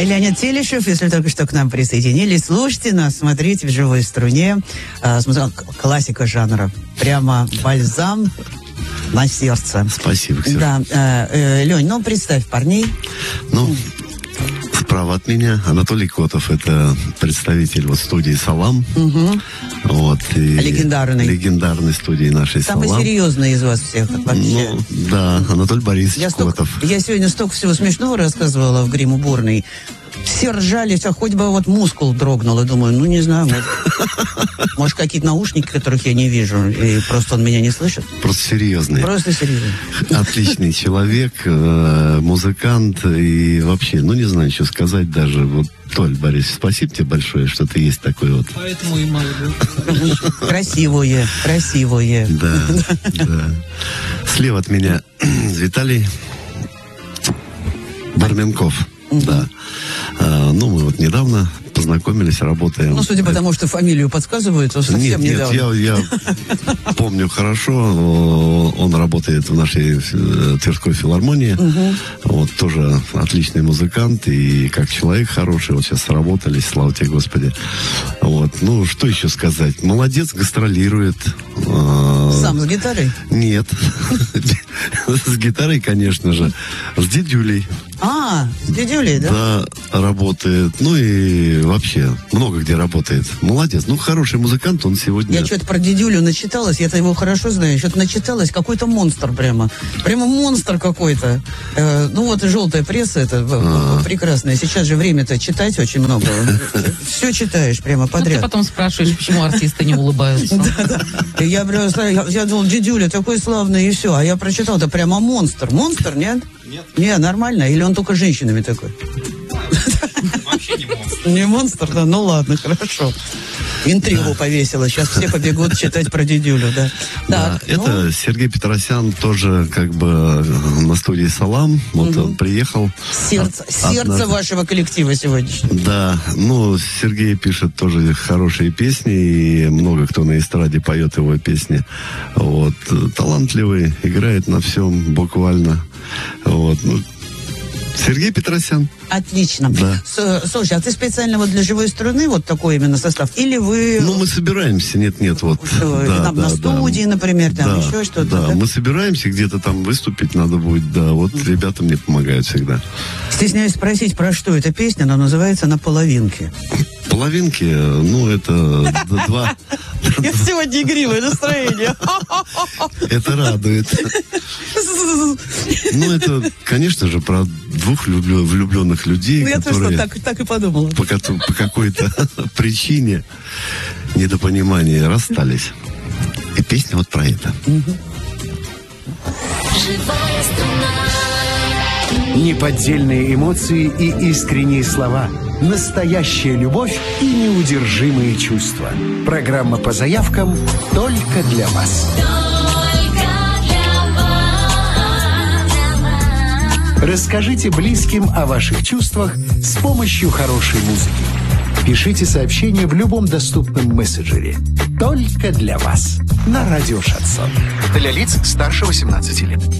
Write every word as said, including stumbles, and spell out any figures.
Леонид Телешев, если только что к нам присоединились, слушайте нас, смотрите в живой струне. А, смотрю, классика жанра. Прямо бальзам на сердце. Спасибо, Ксюша. Да, э, э, Лень, ну представь парней. Ну, справа от меня Анатолий Котов, это представитель вот студии «Салам». Угу. Вот, и легендарный. Легендарной студии нашей Самый «Салам». серьезный из вас всех вообще. Ну, да, Анатолий Борисович я Котов. Столько, я сегодня столько всего смешного рассказывала в грим-уборной. Все ржались, а хоть бы вот мускул дрогнул. И думаю, ну не знаю, может, может какие-то наушники, которых я не вижу, и просто он меня не слышит. Просто серьезный. Просто серьезный. Отличный человек, э, музыкант и вообще, ну не знаю, что сказать даже. Вот, Толь, Борис, спасибо тебе большое, что ты есть такой вот. Поэтому и молодой. Красивое, красивое. Да, да. Слева от меня Виталий Барменков. Да. А, ну, мы вот недавно познакомились, работаем. Ну, судя по тому, что фамилию подсказывают, то совсем нет, недавно. Нет, я, я помню хорошо. Он работает в нашей Тверской филармонии. Угу. Вот, тоже отличный музыкант и как человек хороший. Вот сейчас сработались, слава тебе, Господи. Вот, ну, что еще сказать? Молодец, гастролирует. Сам с гитарой? Нет. С гитарой, конечно же. С дедюлей. А, с дедюлей, да? Да, работает. Ну и вообще, много где работает. Молодец. Ну, хороший музыкант, он сегодня... Я что-то про дедюлю начиталась, я-то его хорошо знаю. Что-то начиталась, какой-то монстр прямо. Прямо монстр какой-то. Э, ну, вот и желтая пресса, это А-а-а. прекрасная. Сейчас же время-то читать очень много. Все читаешь прямо подряд. Ты потом спрашиваешь, почему артисты не улыбаются. Да-да. Я я думал, дедюля такой славный, и все. А я прочитал, это прямо монстр. Монстр, нет? Нет. Не, нормально. Или он только женщинами такой? Вообще не монстр. Не монстр, да? Ну ладно, хорошо. Интригу повесила. Сейчас все побегут читать про дедюлю, да. Да, так, это ну... Сергей Петросян тоже как бы на студии «Салам». Вот угу. он приехал. Сердце, от, сердце одна... вашего коллектива сегодняшнего. Да, ну, Сергей пишет тоже хорошие песни, и много кто на эстраде поет его песни. Вот, талантливый, играет на всем буквально. Вот, ну, Сергей Петросян. Отлично. Да. С, слушай, а ты специально вот для живой струны вот такой именно состав? Или вы... Ну, мы собираемся, нет-нет, вот. Что, да, там да, на студии, да. например, там да, еще что-то? Да, да, мы собираемся, где-то там выступить надо будет, да. Вот mm. ребята мне помогают всегда. Стесняюсь спросить, про что эта песня, но называется «На половинке». Половинки, ну, это два... Сегодня игривое настроение. Это радует. Ну, это, конечно же, про двух влюбленных людей, ну, которые... Я тоже так, так и подумала. По, по какой-то причине недопонимания расстались. И песня вот про это. Неподдельные эмоции и искренние слова. Настоящая любовь и неудержимые чувства. Программа по заявкам только для вас. Только для вас. Расскажите близким о ваших чувствах с помощью хорошей музыки. Пишите сообщение в любом доступном мессенджере. Только для вас. На радио «Шансон». Для лиц старше восемнадцати лет.